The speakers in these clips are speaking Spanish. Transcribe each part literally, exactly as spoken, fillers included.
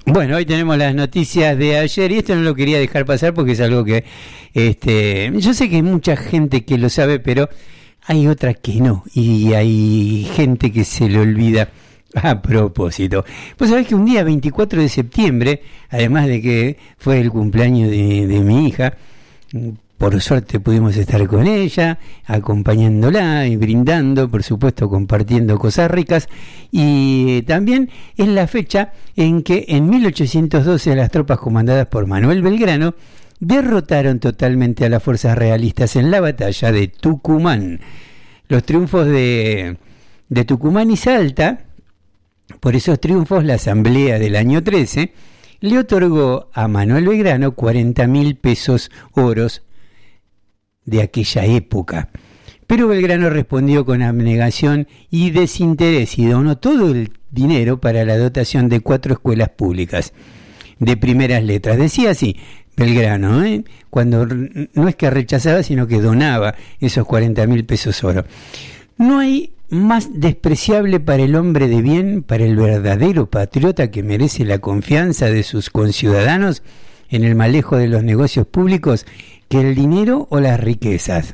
Bueno, hoy tenemos las noticias de ayer y esto no lo quería dejar pasar porque es algo que este, yo sé que hay mucha gente que lo sabe, pero hay otra que no, y hay gente que se le olvida a propósito. Pues sabés que un día veinticuatro de septiembre, además de que fue el cumpleaños de, de mi hija, por suerte pudimos estar con ella, acompañándola y brindando, por supuesto compartiendo cosas ricas, y también es la fecha en que en mil ochocientos doce las tropas comandadas por Manuel Belgrano derrotaron totalmente a las fuerzas realistas en la batalla de Tucumán. Los triunfos de, de Tucumán y Salta, por esos triunfos la asamblea del año trece le otorgó a Manuel Belgrano cuarenta mil pesos oros de aquella época. Pero Belgrano respondió con abnegación y desinterés y donó todo el dinero para la dotación de cuatro escuelas públicas de primeras letras. Decía así Belgrano, ¿eh? cuando no es que rechazaba, sino que donaba esos cuarenta mil pesos oro. No hay más despreciable para el hombre de bien, para el verdadero patriota que merece la confianza de sus conciudadanos en el manejo de los negocios públicos, que el dinero o las riquezas.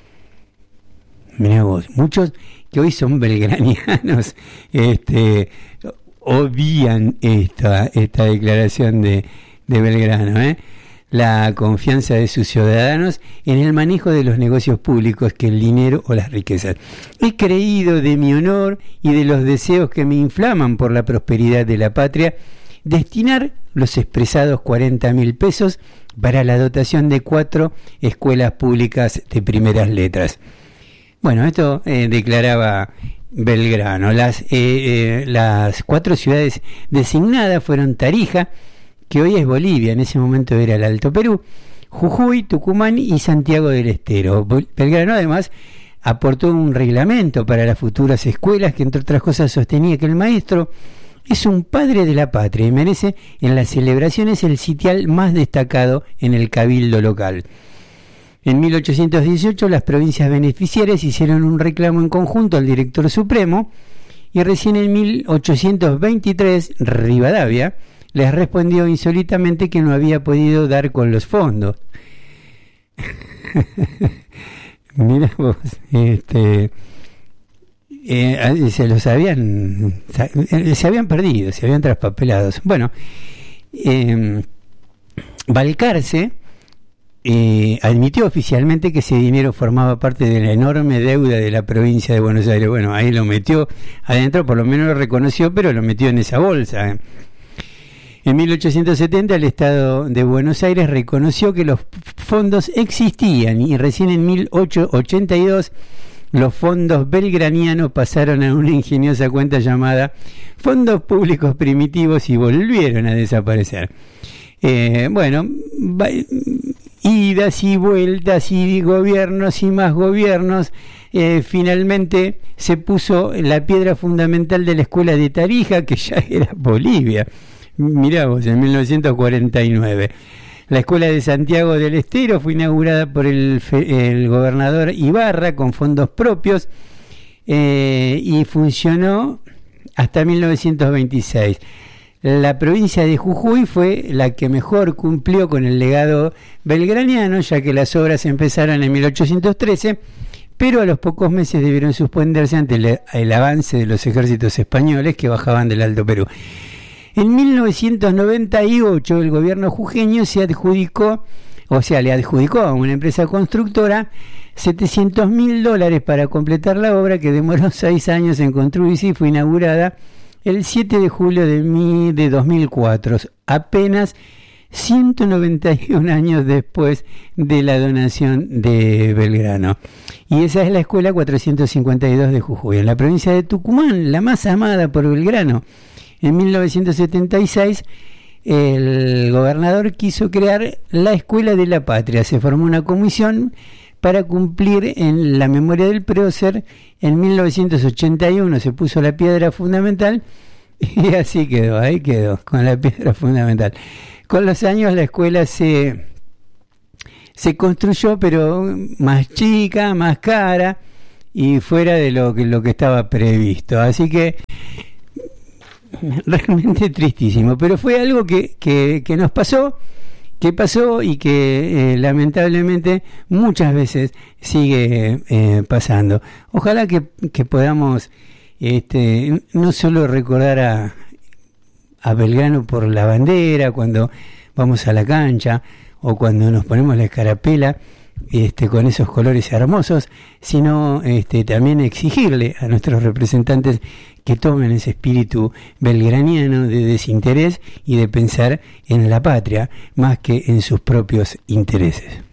Mirá vos, muchos que hoy son belgranianos este, obvian esta, esta declaración de, de Belgrano, ¿eh? La confianza de sus ciudadanos en el manejo de los negocios públicos, que el dinero o las riquezas. He creído de mi honor y de los deseos que me inflaman por la prosperidad de la patria, destinar los expresados cuarenta mil pesos para la dotación de cuatro escuelas públicas de primeras letras. Bueno, esto eh, declaraba Belgrano. Las, eh, eh, las cuatro ciudades designadas fueron Tarija, que hoy es Bolivia, en ese momento era el Alto Perú, Jujuy, Tucumán y Santiago del Estero. Belgrano además aportó un reglamento para las futuras escuelas que, entre otras cosas, sostenía que el maestro es un padre de la patria y merece en las celebraciones el sitial más destacado en el cabildo local. En mil ochocientos dieciocho las provincias beneficiarias hicieron un reclamo en conjunto al director supremo y recién en mil ochocientos veintitrés Rivadavia les respondió insólitamente que no había podido dar con los fondos. Mira vos, este... Eh, se los habían se habían perdido, se habían traspapelado. Bueno, eh, Balcarce eh, admitió oficialmente que ese dinero formaba parte de la enorme deuda de la provincia de Buenos Aires. Bueno, ahí lo metió adentro, por lo menos lo reconoció, pero lo metió en esa bolsa. En mil ochocientos setenta el Estado de Buenos Aires reconoció que los fondos existían y recién en mil ochocientos ochenta y dos los fondos belgranianos pasaron a una ingeniosa cuenta llamada Fondos Públicos Primitivos y volvieron a desaparecer. Eh, bueno, idas y vueltas y gobiernos y más gobiernos. Eh, finalmente se puso la piedra fundamental de la escuela de Tarija, que ya era Bolivia. Mirá vos, en mil novecientos cuarenta y nueve. La escuela de Santiago del Estero fue inaugurada por el, el gobernador Ibarra con fondos propios eh, y funcionó hasta mil novecientos veintiséis. La provincia de Jujuy fue la que mejor cumplió con el legado belgraniano, ya que las obras empezaron en mil ochocientos trece, pero a los pocos meses debieron suspenderse ante el, el avance de los ejércitos españoles que bajaban del Alto Perú. En mil novecientos noventa y ocho el gobierno jujeño se adjudicó, o sea, le adjudicó a una empresa constructora setecientos mil dólares para completar la obra, que demoró seis años en construirse y fue inaugurada el siete de julio de, mi, de dos mil cuatro, apenas ciento noventa y un años después de la donación de Belgrano. Y esa es la escuela cuatrocientos cincuenta y dos de Jujuy, en la provincia de Tucumán, la más amada por Belgrano. En mil novecientos setenta y seis el gobernador quiso crear la Escuela de la Patria. Se formó una comisión para cumplir en la memoria del prócer. En mil novecientos ochenta y uno se puso la piedra fundamental y así quedó, ahí quedó, con la piedra fundamental. Con los años la escuela se, se construyó, pero más chica, más cara y fuera de lo que, lo que estaba previsto. Así que realmente tristísimo, pero fue algo que, que, que nos pasó, que pasó y que eh, lamentablemente muchas veces sigue eh, pasando. Ojalá que, que podamos este, no solo recordar a, a Belgrano por la bandera, cuando vamos a la cancha o cuando nos ponemos la escarapela, Este, con esos colores hermosos, sino este, también exigirle a nuestros representantes que tomen ese espíritu belgraniano de desinterés y de pensar en la patria más que en sus propios intereses.